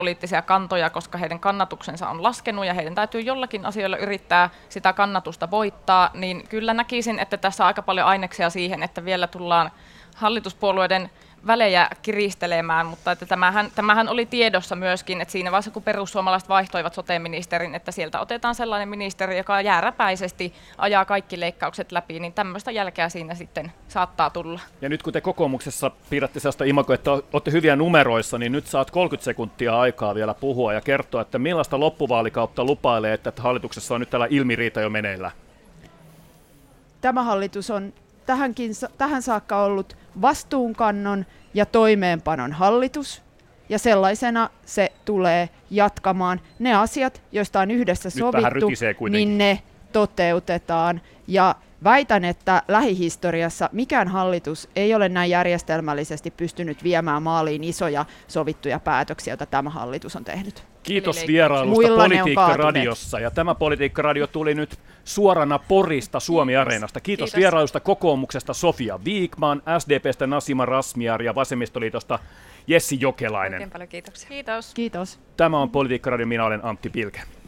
poliittisia kantoja, koska heidän kannatuksensa on laskenut ja heidän täytyy jollakin asioilla yrittää sitä kannatusta voittaa, niin kyllä näkisin, että tässä on aika paljon aineksia siihen, että vielä tullaan hallituspuolueiden välejä kiristelemään, mutta että tämähän oli tiedossa myöskin, että siinä vaiheessa kun perussuomalaiset vaihtoivat sote-ministerin, että sieltä otetaan sellainen ministeri, joka jääräpäisesti ajaa kaikki leikkaukset läpi, niin tämmöistä jälkeä siinä sitten saattaa tulla. Ja nyt kun te kokoomuksessa piirrätte sellaista imagoa, että olette hyviä numeroissa, niin nyt saat 30 sekuntia aikaa vielä puhua ja kertoa, että millaista loppuvaalikautta lupailee, että hallituksessa on nyt tällä ilmiriita jo meneillään. Tämä hallitus on tähän saakka ollut vastuunkannon ja toimeenpanon hallitus, ja sellaisena se tulee jatkamaan. Ne asiat, joista on yhdessä sovittu, niin ne toteutetaan. Ja väitän, että lähihistoriassa mikään hallitus ei ole näin järjestelmällisesti pystynyt viemään maaliin isoja sovittuja päätöksiä, joita tämä hallitus on tehnyt. Kiitos vierailusta Politiikka-radiossa. Ja tämä Politiikka-radio tuli nyt suorana Porista Suomi-areenasta. Kiitos vierailusta kokoomuksesta Sofia Vikman, SDP:stä Nasima Razmyar ja Vasemmistoliitosta Jessi Jokelainen. Oikein paljon kiitoksia. Kiitos. Tämä on Politiikka-radio, minä olen Antti Pilke.